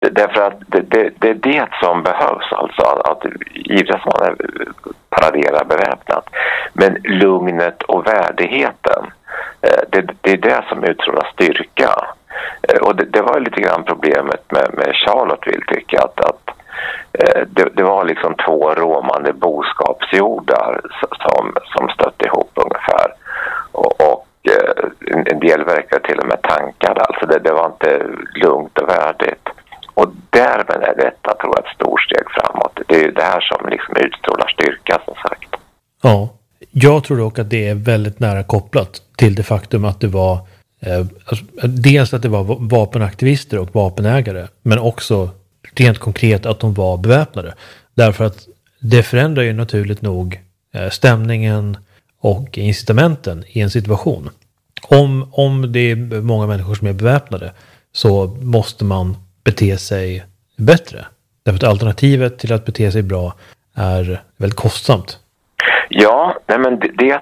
Därför att det är det som behövs, alltså att idrottsmannen paraderar beväpnat. Men lugnet och värdigheten, det är det som utstrålar styrka. Och det var lite grann problemet med Charlottesville, tycker jag, att det var liksom två råmande boskapsjordar som stötte ihop ungefär. Och en del verkade till och med tankade, alltså det var inte lugnt och värdigt. Och därmed är detta, tror jag, ett stort steg framåt. Det är ju det här som liksom utstrålar styrka, som sagt. Ja, jag tror dock att det är väldigt nära kopplat till det faktum att det var dels att det var vapenaktivister och vapenägare, men också rent konkret att de var beväpnade. Därför att det förändrar ju naturligt nog stämningen och incitamenten i en situation. Om det är många människor som är beväpnade, så måste man bete sig bättre. Därför att alternativet till att bete sig bra är väldigt kostsamt. Ja, nej, men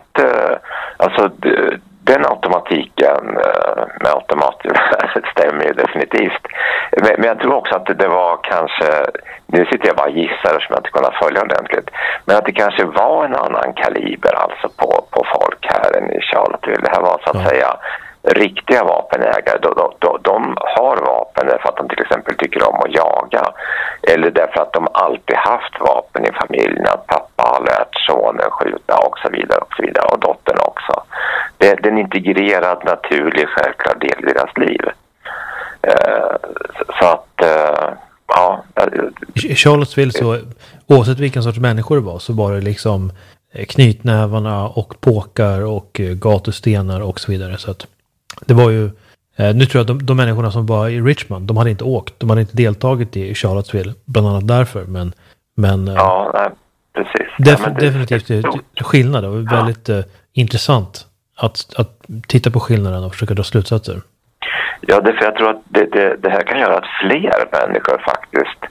den automatiken med automatgevär stämmer ju definitivt. Men jag tror också att det var kanske, nu sitter jag bara och gissar som jag inte kunnat följa ordentligt, men att det kanske var en annan kaliber alltså på folk här än i Charlottesville. Det här var så att säga riktiga vapenägare. De har vapen därför att de till exempel tycker om att jaga, eller därför att de alltid haft vapen i familjen, att pappa har lärt sonen skjuta och så vidare och dottern också. Det är en integrerad, naturlig, självklar del i deras liv. Så att ja. I Charlottesville, så oavsett vilken sorts människor det var, så var det liksom knytnävarna och påkar och gatustenar och så vidare. Så att det var ju, nu tror jag att de människorna som var i Richmond, de hade inte åkt, de hade inte deltagit i Charlottesville, bland annat därför, men ja, nej, precis. Definitivt skillnad, och väldigt intressant att titta på skillnaden och försöka dra slutsatser. Ja, för jag tror att det här kan göra att fler människor faktiskt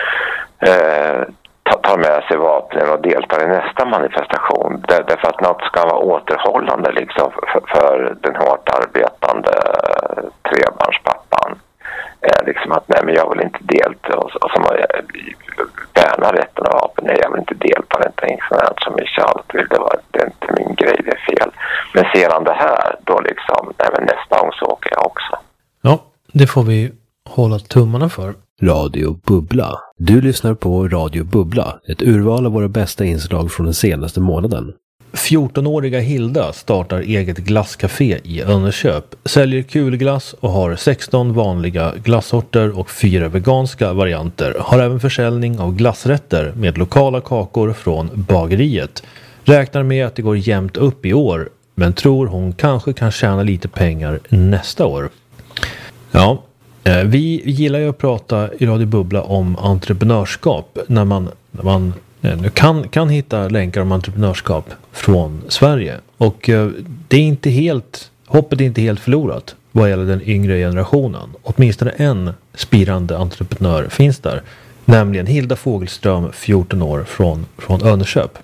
tar med sig vapnen och deltar i nästa manifestation. Därför att något ska vara återhållande liksom för den hårt arbetande trebarnspappan. Liksom att nej, men jag vill inte delta, och som värnar rätten av vapen. Nej, jag vill inte delta i ett incident som i Charlottesville. Det är inte min grej, det är fel. Men sedan det här, då liksom, nej, men nästa gång så åker jag också. Ja, det får vi hålla tummarna för. Radio Bubbla. Du lyssnar på Radio Bubbla, ett urval av våra bästa inslag från den senaste månaden. 14-åriga Hilda startar eget glasscafé i Önneköp, säljer kulglass och har 16 vanliga glassorter och 4 veganska varianter. Har även försäljning av glassrätter med lokala kakor från bageriet. Räknar med att det går jämnt upp i år, men tror hon kanske kan tjäna lite pengar nästa år. Ja, vi gillar ju att prata i Radio Bubbla om entreprenörskap när man kan hitta länkar om entreprenörskap från Sverige. Och det är inte helt, hoppet är inte helt förlorat vad gäller den yngre generationen. Åtminstone en spirande entreprenör finns där, nämligen Hilda Fogelström, 14 år från Önneköp.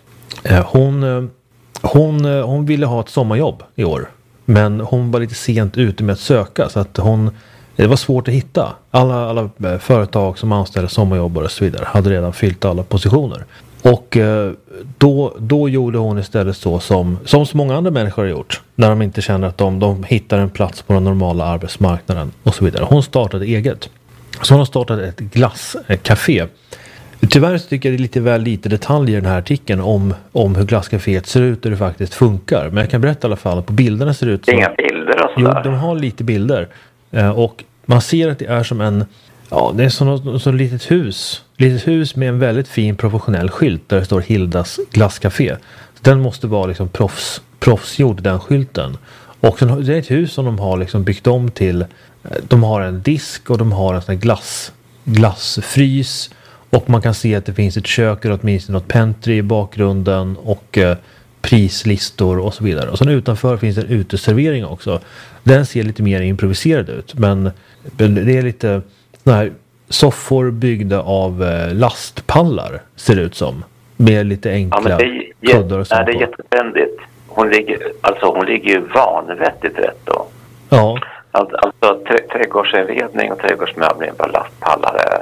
Hon ville ha ett sommarjobb i år, men hon var lite sent ute med att söka, så att det var svårt att hitta. Alla företag som anställer sommarjobbare och så vidare hade redan fyllt alla positioner. Och då gjorde hon istället så som så många andra människor har gjort, när de inte känner att de hittar en plats på den normala arbetsmarknaden och så vidare. Hon startade eget. Så hon har startat ett glasscafé. Tyvärr så tycker jag det är lite väl lite detaljer i den här artikeln om hur glasscaféet ser ut och hur det faktiskt funkar. Men jag kan berätta i alla fall att på bilderna ser det ut så. Inga bilder och sådär. Jo, de har lite bilder. Och man ser att det är som det är som ett litet hus med en väldigt fin professionell skylt där det står Hildas glasscafé. Den måste vara liksom proffsgjord, den skylten. Och sen, det är ett hus som de har liksom byggt om till. De har en disk och de har en sån här glassfrys, och man kan se att det finns ett kök eller åtminstone något pantry i bakgrunden och prislistor och så vidare. Och sen utanför finns en uteservering också. Den ser lite mer improviserad ut, men det är lite såna här soffor byggda av lastpallar, ser det ut som, med lite enkla kuddar och sånt. Det är jättespännigt. Hon ligger ju vanvettigt rätt då. Ja. Alltså trädgårdsinredning och trädgårdsmöbling på lastpallar